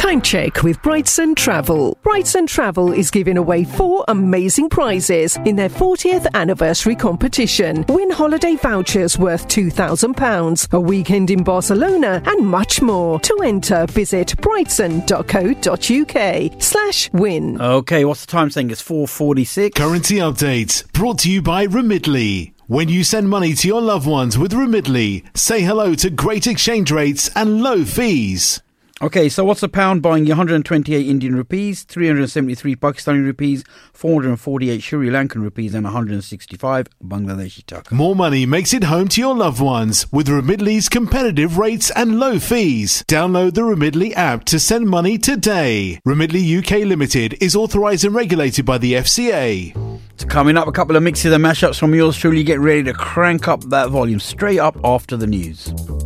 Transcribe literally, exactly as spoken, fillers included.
Time check with Brightson Travel. Brightson Travel is giving away four amazing prizes in their fortieth anniversary competition. Win holiday vouchers worth two thousand pounds, a weekend in Barcelona, and much more. To enter, visit brightson.co.uk slash win. Okay, what's the time saying? It's four forty-six. Currency update brought to you by Remitly. When you send money to your loved ones with Remitly, say hello to great exchange rates and low fees. Okay, so what's a pound buying you one hundred twenty-eight Indian rupees, three hundred seventy-three Pakistani rupees, four hundred forty-eight Sri Lankan rupees and one hundred sixty-five Bangladeshi taka. More money makes it home to your loved ones with Remitly's competitive rates and low fees. Download the Remitly app to send money today. Remitly U K Limited is authorised and regulated by the F C A. So coming up, a couple of mixes and mashups from yours truly. Get ready to crank up that volume straight up after the news.